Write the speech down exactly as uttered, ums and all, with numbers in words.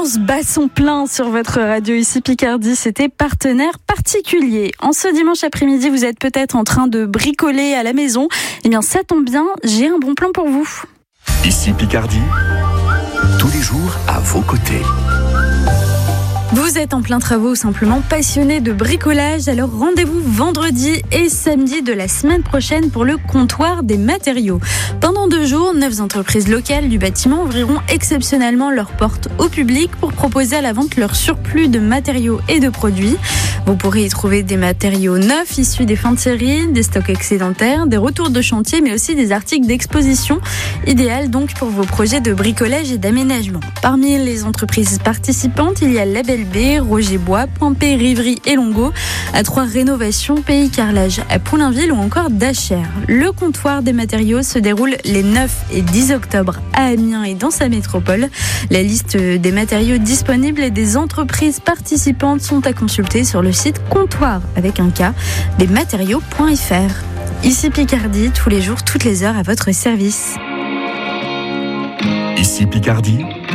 douze bat son plein sur votre radio ici Picardie, c'était Partenaire Particulier. En ce dimanche après-midi, vous êtes peut-être en train de bricoler à la maison. Eh bien, ça tombe bien, j'ai un bon plan pour vous. Ici Picardie, tous les jours à vos côtés. Vous êtes en plein travaux ou simplement passionné de bricolage, alors rendez-vous vendredi et samedi de la semaine prochaine pour le comptoir des matériaux. Pendant deux jours, neuf entreprises locales du bâtiment ouvriront exceptionnellement leurs portes au public pour proposer à la vente leur surplus de matériaux et de produits. Vous pourrez y trouver des matériaux neufs issus des fins de série, des stocks excédentaires, des retours de chantier, mais aussi des articles d'exposition, idéal donc pour vos projets de bricolage et d'aménagement. Parmi les entreprises participantes, il y a Label B, Roger Bois, Point P, Rivry et Longo, à trois rénovations, Pays Carrelage à Poulainville ou encore Dacher. Le comptoir des matériaux se déroule les neuf et dix octobre à Amiens et dans sa métropole. La liste des matériaux disponibles et des entreprises participantes sont à consulter sur le site comptoir avec un K des matériaux point f r. Ici Picardie, tous les jours, toutes les heures à votre service. Ici Picardie,